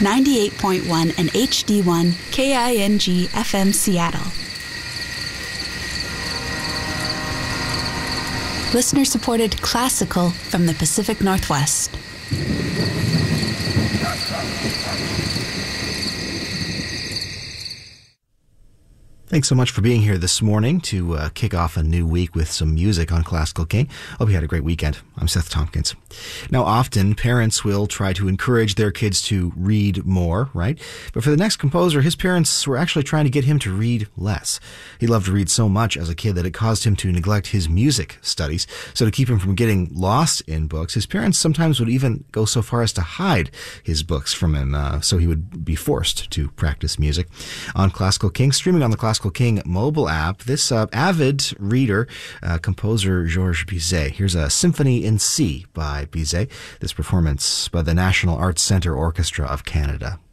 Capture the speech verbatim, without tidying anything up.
ninety-eight point one and H D one K I N G F M Seattle. Listener-supported classical from the Pacific Northwest. Thanks so much for being here this morning to uh, kick off a new week with some music on Classical King. Hope you had a great weekend. I'm Seth Tompkins. Now, often parents will try to encourage their kids to read more, right? But for the next composer, his parents were actually trying to get him to read less. He loved to read so much as a kid that it caused him to neglect his music studies. So to keep him from getting lost in books, his parents sometimes would even go so far as to hide his books from him, uh, so he would be forced to practice music. On Classical King, streaming on the Classical King mobile app, this uh, avid reader, uh, composer Georges Bizet. Here's a Symphony in C by Bizet, this performance by the National Arts Centre Orchestra of Canada.